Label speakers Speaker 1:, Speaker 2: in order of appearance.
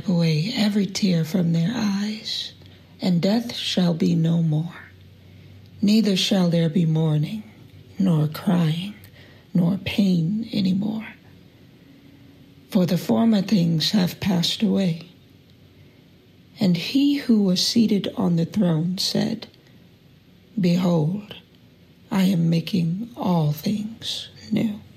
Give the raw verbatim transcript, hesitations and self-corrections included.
Speaker 1: wipe away every tear from their eyes, and death shall be no more. Neither shall there be mourning, nor crying, nor pain any more. For the former things have passed away. And he who was seated on the throne said, Behold, I am making all things new.